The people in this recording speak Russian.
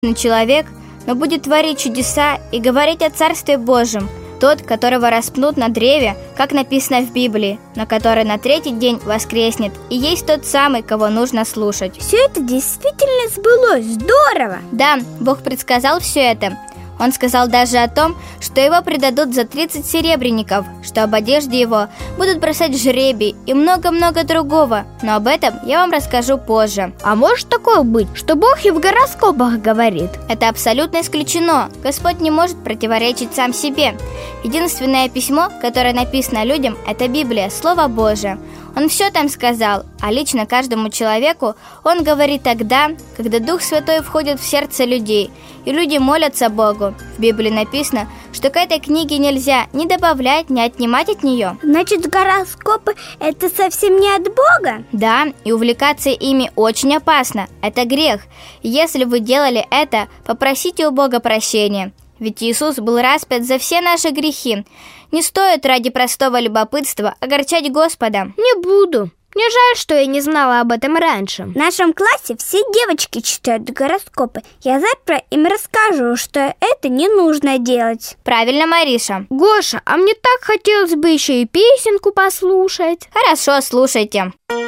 человек, но будет творить чудеса и говорить о Царстве Божьем, тот, которого распнут на древе, как написано в Библии, но который на третий день воскреснет, и есть тот самый, кого нужно слушать. Все это действительно сбылось, здорово! Да, Бог предсказал все это. Он сказал даже о том, что его предадут за 30 серебряников, что об одежде его будут бросать жребий и много-много другого, но об этом я вам расскажу позже. А может такое быть, что Бог и в гороскопах говорит? Это абсолютно исключено. Господь не может противоречить сам себе. Единственное письмо, которое написано людям, это Библия, Слово Божие. Он все там сказал, а лично каждому человеку он говорит тогда, когда Дух Святой входит в сердце людей, и люди молятся Богу. В Библии написано, что к этой книге нельзя ни добавлять, ни отнимать от нее. Значит, гороскопы – это совсем не от Бога? Да, и увлекаться ими очень опасно. Это грех. Если вы делали это, попросите у Бога прощения. Ведь Иисус был распят за все наши грехи. Не стоит ради простого любопытства огорчать Господа. Не буду. Мне жаль, что я не знала об этом раньше. В нашем классе все девочки читают гороскопы. Я завтра им расскажу, что это не нужно делать. Правильно, Мариша. Гоша, а мне так хотелось бы еще и песенку послушать. Хорошо, слушайте.